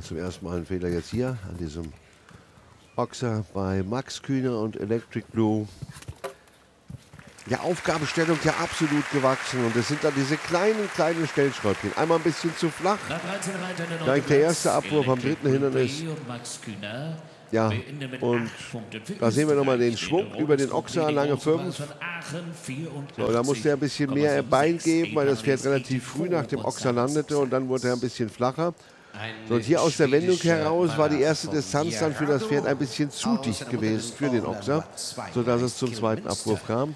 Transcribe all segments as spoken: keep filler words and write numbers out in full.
macht zum ersten Mal einen Fehler jetzt hier an diesem Ochser bei Max Kühne und Electric Blue. Ja, Aufgabenstellung ja absolut gewachsen und es sind dann diese kleinen, kleinen Stellschräubchen. Einmal ein bisschen zu flach. Gleich der erste Abwurf am dritten Hindernis. Ja, und da sehen wir nochmal den Schwung über den Ochser, lange fünf. So, da musste er ein bisschen mehr Bein geben, weil das Pferd relativ früh nach dem Ochser landete und dann wurde er ein bisschen flacher. So, und hier aus der Wendung heraus war die erste Distanz dann für das Pferd ein bisschen zu dicht gewesen für den Ochser, sodass es zum zweiten Abwurf kam.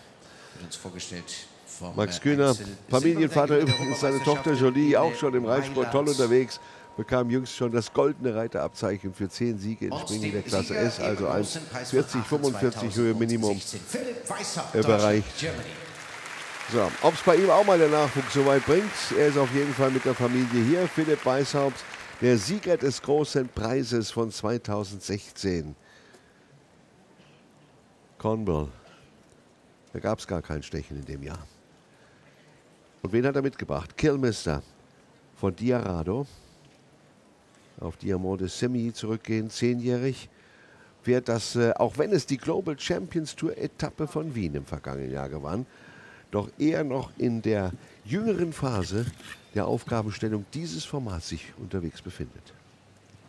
Max Kühner, Familienvater übrigens, seine Tochter Jolie, auch schon im Reitsport toll unterwegs, bekam jüngst schon das goldene Reiterabzeichen für zehn Siege in Springen der Klasse S, also eins vierzig, fünfundvierzig Höhe Minimum erreicht. So, ob es bei ihm auch mal der Nachwuchs so weit bringt, er ist auf jeden Fall mit der Familie hier. Philipp Weishaupt, der Sieger des großen Preises von zweitausendsechzehn. Cornwall. Da gab es gar kein Stechen in dem Jahr. Und wen hat er mitgebracht? Killmister von Diarado. Auf Diamant de Semi zurückgehen, zehnjährig. Pferd, das, äh, auch wenn es die Global Champions Tour Etappe von Wien im vergangenen Jahr gewann, doch eher noch in der jüngeren Phase der Aufgabenstellung dieses Formats sich unterwegs befindet.